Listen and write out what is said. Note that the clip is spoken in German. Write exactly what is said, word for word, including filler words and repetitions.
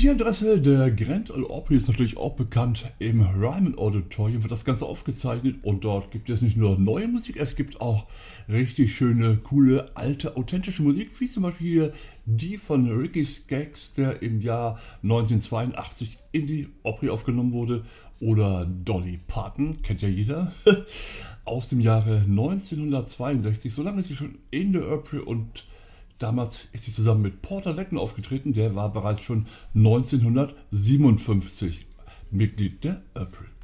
Die Adresse der Grand Ole Opry ist natürlich auch bekannt. Im Ryman Auditorium wird das Ganze aufgezeichnet und dort gibt es nicht nur neue Musik, es gibt auch richtig schöne, coole, alte, authentische Musik, wie zum Beispiel hier die von Ricky Skaggs, der im Jahr neunzehnhundertzweiundachtzig in die Opry aufgenommen wurde, oder Dolly Parton, kennt ja jeder, aus dem Jahre neunzehnhundertzweiundsechzig. So lange ist sie schon in der Opry und damals ist sie zusammen mit Porter Letten aufgetreten, der war bereits schon neunzehnhundertsiebenundfünfzig Mitglied der Opry.